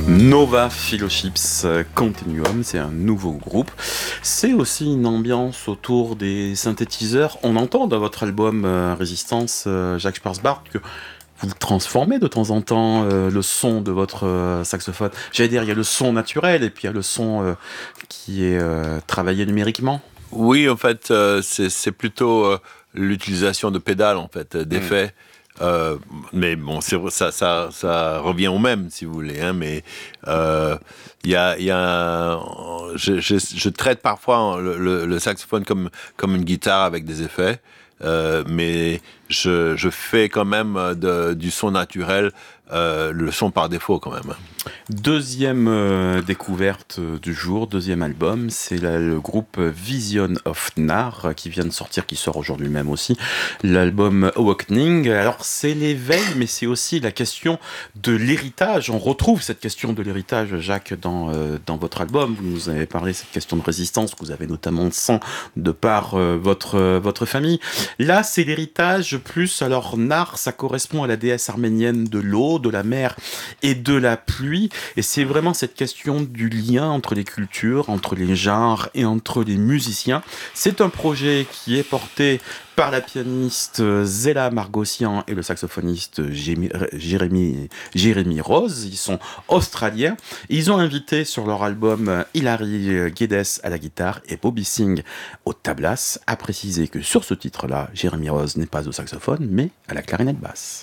Nova Philoships Continuum, c'est un nouveau groupe. C'est aussi une ambiance autour des synthétiseurs. On entend dans votre album Résistance, Jacques Sparsbart, que vous transformez de temps en temps le son de votre saxophone. J'allais dire, il y a le son naturel et puis il y a le son qui est travaillé numériquement. Oui, en fait, c'est plutôt l'utilisation de pédales, en fait, d'effets. Mais bon, ça revient au même, si vous voulez. Hein, mais je traite parfois le saxophone comme une guitare avec des effets. Mais je fais quand même du son naturel, le son par défaut quand même. Deuxième découverte du jour, deuxième album, c'est le groupe Vision of Nar qui vient de sortir, qui sort aujourd'hui même aussi, l'album Awakening. Alors c'est l'éveil, mais c'est aussi la question de l'héritage. On retrouve cette question de l'héritage, Jacques, dans votre album. Vous nous avez parlé de cette question de résistance que vous avez notamment sent de par votre famille. Là, c'est l'héritage plus, alors Nar, ça correspond à la déesse arménienne de l'eau, de la mer et de la pluie. Et c'est vraiment cette question du lien entre les cultures, entre les genres et entre les musiciens. C'est un projet qui est porté par la pianiste Zella Margossian et le saxophoniste Jérémy Rose. Ils sont australiens. Ils ont invité sur leur album Hilary Guedes à la guitare et Bobby Singh au tablas. À préciser que sur ce titre-là, Jérémy Rose n'est pas au saxophone, mais à la clarinette basse.